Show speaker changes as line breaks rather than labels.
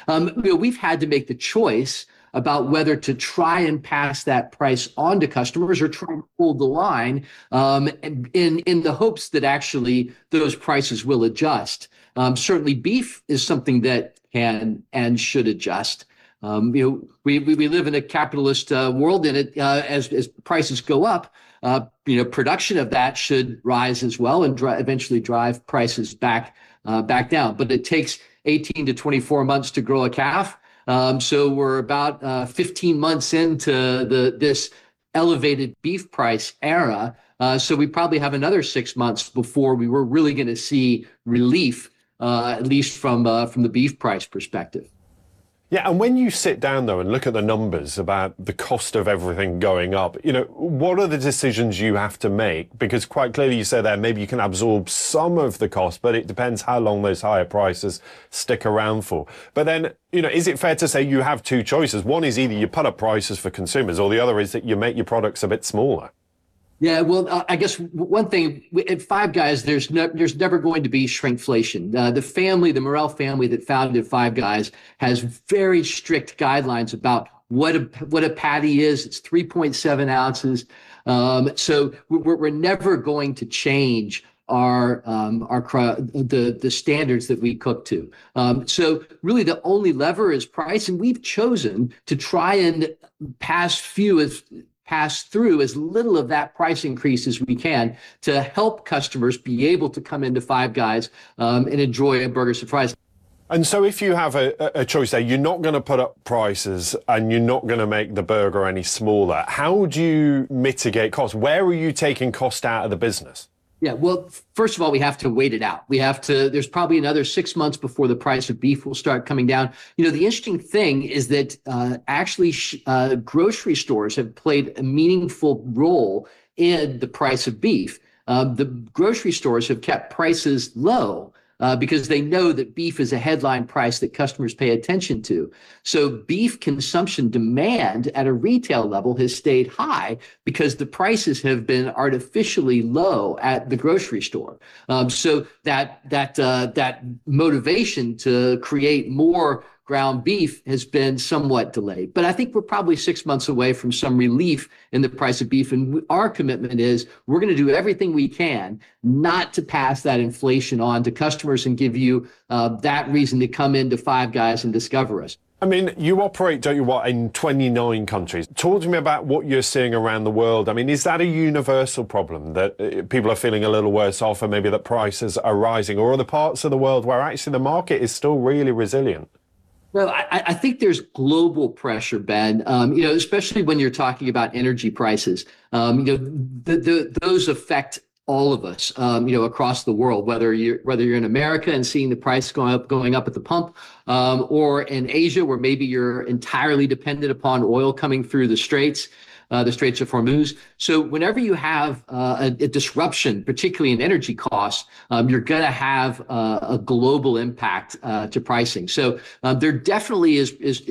We've had to make the choice about whether to try and pass that price on to customers or try and hold the line in the hopes that actually those prices will adjust. Certainly, beef is something that can and should adjust. We live in a capitalist world, and as prices go up, production of that should rise as well and eventually drive prices back down. But it takes 18 to 24 months to grow a calf. So we're about 15 months into this elevated beef price era. So we probably have another 6 months before we were really going to see relief, at least from the beef price perspective.
Yeah, and when you sit down, though, and look at the numbers about the cost of everything going up, what are the decisions you have to make? Because quite clearly you say there, maybe you can absorb some of the cost, but it depends how long those higher prices stick around for. But then, is it fair to say you have two choices? One is either you put up prices for consumers, or the other is that you make your products a bit smaller.
Yeah, well, I guess one thing at Five Guys, there's never going to be shrinkflation. The Morrell family that founded Five Guys has very strict guidelines about what a patty is. It's 3.7 ounces. So we're never going to change the standards that we cook to. So really, the only lever is price, and we've chosen to try and pass through as little of that price increase as we can to help customers be able to come into Five Guys and enjoy a burger surprise.
And so if you have a choice there, you're not going to put up prices and you're not going to make the burger any smaller. How do you mitigate costs? Where are you taking cost out of the business?
Yeah, well, first of all, we have to wait it out. There's probably another 6 months before the price of beef will start coming down. The interesting thing is that actually grocery stores have played a meaningful role in the price of beef. The grocery stores have kept prices low because they know that beef is a headline price that customers pay attention to. So beef consumption demand at a retail level has stayed high because the prices have been artificially low at the grocery store. So that motivation to create more ground beef has been somewhat delayed. But I think we're probably 6 months away from some relief in the price of beef. And our commitment is we're going to do everything we can not to pass that inflation on to customers and give you that reason to come into Five Guys and discover us.
I mean, you operate, don't you, in 29 countries. Talk to me about what you're seeing around the world. I mean, is that a universal problem that people are feeling a little worse off and maybe that prices are rising? Or are there parts of the world where actually the market is still really resilient?
Well, I think there's global pressure, Ben, especially when you're talking about energy prices. Those affect all of us, across the world, whether you're in America and seeing the price going up at the pump, or in Asia, where maybe you're entirely dependent upon oil coming through the Straits of Hormuz. So whenever you have a disruption, particularly in energy costs, you're going to have a global impact to pricing. So there definitely is